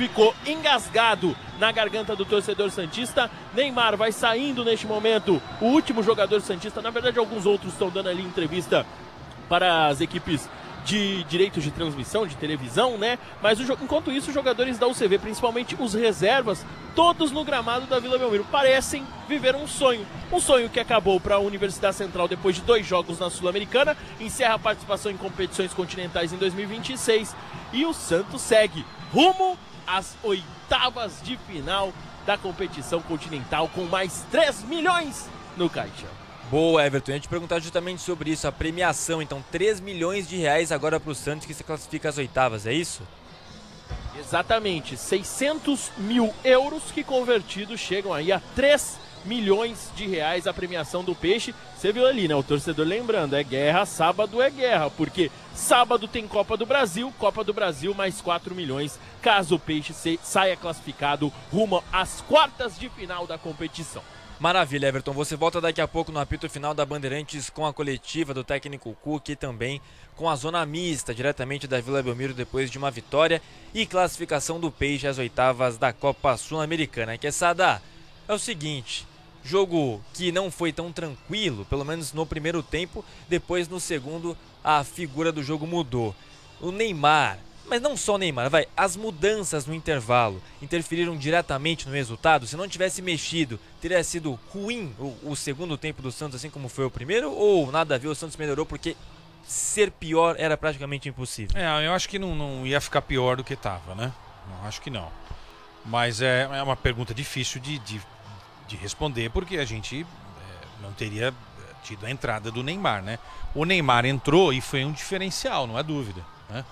ficou engasgado na garganta do torcedor santista. Neymar vai saindo neste momento, o último jogador santista. Na verdade, alguns outros estão dando ali entrevista para as equipes de direitos de transmissão, de televisão, né? Mas enquanto isso, os jogadores da UCV, principalmente os reservas, todos no gramado da Vila Belmiro, parecem viver um sonho. Um sonho que acabou para a Universidade Central depois de 2 jogos na Sul-Americana, encerra a participação em competições continentais em 2026 e o Santos segue rumo às oitavas de final da competição continental com mais 3 milhões no caixa. Boa, Everton. Eu ia te perguntar justamente sobre isso, a premiação. Então, 3 milhões de reais agora para o Santos, que se classifica às oitavas, é isso? Exatamente, 600 mil euros que convertidos chegam aí a 3 milhões de reais a premiação do Peixe. Você viu ali, né? O torcedor lembrando, é guerra, sábado é guerra, porque sábado tem Copa do Brasil mais 4 milhões, caso o Peixe saia classificado rumo às quartas de final da competição. Maravilha, Everton. Você volta daqui a pouco no apito final da Bandeirantes com a coletiva do técnico Cook e também com a zona mista, diretamente da Vila Belmiro, depois de uma vitória e classificação do Peixe às oitavas da Copa Sul-Americana. Quesada, é o seguinte, jogo que não foi tão tranquilo, pelo menos no primeiro tempo, depois no segundo a figura do jogo mudou. O Neymar, mas não só o Neymar, as mudanças no intervalo interferiram diretamente no resultado? Se não tivesse mexido, teria sido ruim o segundo tempo do Santos, assim como foi o primeiro? Ou nada a ver, o Santos melhorou porque ser pior era praticamente impossível? Eu acho que não ia ficar pior do que estava, né? Não, acho que não. Mas é uma pergunta difícil de responder, porque a gente não teria tido a entrada do Neymar, né? O Neymar entrou e foi um diferencial, não há dúvida, né?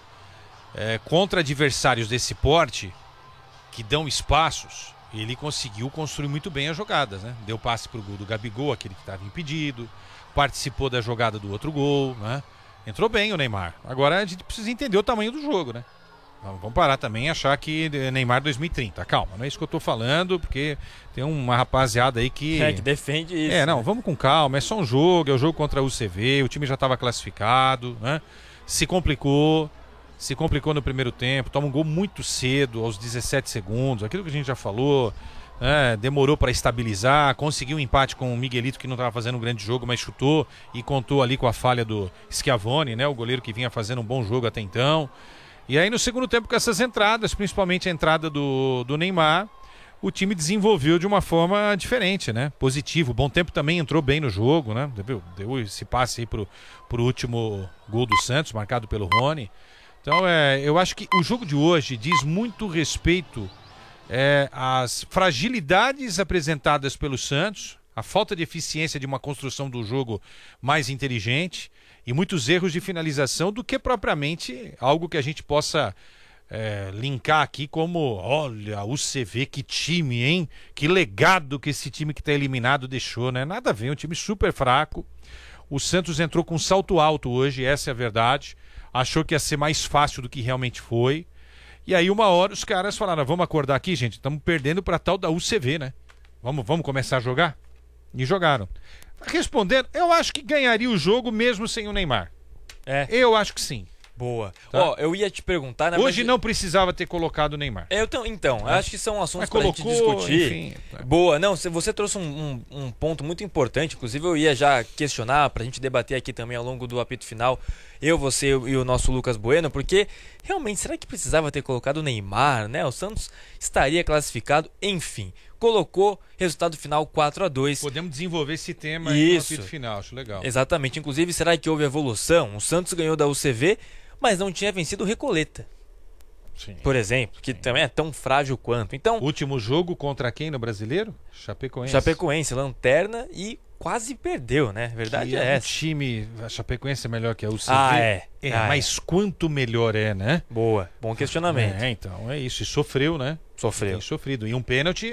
Contra adversários desse porte, que dão espaços, ele conseguiu construir muito bem as jogadas, né? Deu passe pro gol do Gabigol, aquele que estava impedido, participou da jogada do outro gol, né? Entrou bem o Neymar. Agora a gente precisa entender o tamanho do jogo, né? Vamos parar também e achar que Neymar 2030. Calma, não é isso que eu tô falando, porque tem uma rapaziada aí que defende isso. Não, vamos com calma, é só um jogo, é o jogo contra a UCV, o time já estava classificado, né? Se complicou no primeiro tempo, toma um gol muito cedo, aos 17 segundos, aquilo que a gente já falou, demorou para estabilizar, conseguiu um empate com o Miguelito, que não estava fazendo um grande jogo, mas chutou e contou ali com a falha do Schiavone, né, o goleiro que vinha fazendo um bom jogo até então. E aí no segundo tempo, com essas entradas, principalmente a entrada do Neymar, o time desenvolveu de uma forma diferente, né? Positivo. O Bom Tempo também entrou bem no jogo, né? Deu esse passe aí pro último gol do Santos, marcado pelo Rony. Então, eu acho que o jogo de hoje diz muito respeito às fragilidades apresentadas pelo Santos, a falta de eficiência de uma construção do jogo mais inteligente e muitos erros de finalização, do que propriamente algo que a gente possa linkar aqui como, olha, o UCV, que time, hein? Que legado que esse time que está eliminado deixou, né? Nada a ver, um time super fraco. O Santos entrou com um salto alto hoje, essa é a verdade. Achou que ia ser mais fácil do que realmente foi. E aí uma hora os caras falaram, vamos acordar aqui, gente, estamos perdendo para tal da UCV, né? Vamos começar a jogar? E jogaram. Respondendo, eu acho que ganharia o jogo mesmo sem o Neymar. Eu acho que sim. Boa. Tá? Eu ia te perguntar... Hoje não precisava ter colocado o Neymar. Então, acho que são assuntos para a gente discutir. Enfim, Boa. Não, você trouxe um ponto muito importante. Inclusive, eu ia já questionar para a gente debater aqui também ao longo do apito final. Você e o nosso Lucas Bueno. Porque, realmente, será que precisava ter colocado o Neymar, né? O Santos estaria classificado. Enfim, colocou resultado final 4-2. Podemos desenvolver esse tema aí no apito final. Acho legal. Exatamente. Inclusive, será que houve evolução? O Santos ganhou da UCV, mas não tinha vencido o Recoleta, sim, por exemplo, que também é tão frágil quanto. Então, último jogo contra quem no Brasileiro? Chapecoense, lanterna, e quase perdeu, né? Verdade é essa. O time, a Chapecoense é melhor que a UCV. Mas quanto melhor né? Boa, bom questionamento. Então, é isso. E sofreu, né? Tem sofrido. E um pênalti...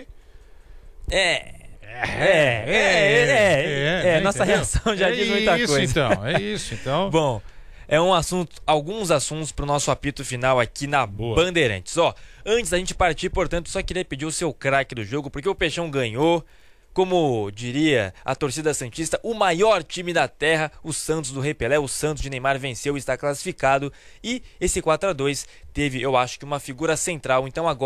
nossa reação já diz muita coisa. É isso, então. Bom, alguns assuntos para o nosso apito final aqui na Bandeirantes. Antes da gente partir, portanto, só queria pedir o seu craque do jogo, porque o Peixão ganhou. Como diria a torcida santista, o maior time da terra, o Santos do Rei Pelé, o Santos de Neymar venceu e está classificado. E esse 4-2 teve, eu acho que uma figura central. Então agora